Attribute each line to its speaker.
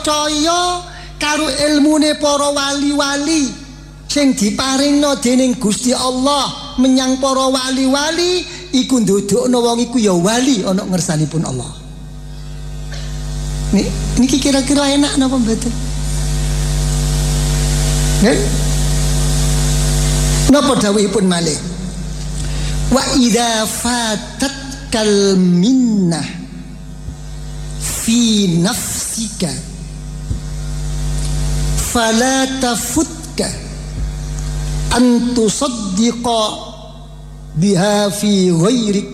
Speaker 1: percaya karo ilmune para wali-wali sing diparingna dening Gusti Allah menyang para wali-wali iku ndodokno wong iku ya wali ana ngersanipun Allah. Niki kira-kira enak napa mboten? Nggih. Napa dawuhipun malih? Wa idza fatat kal minnah fi nafsika fala tafutka an tusaddiqa biha fi ghairik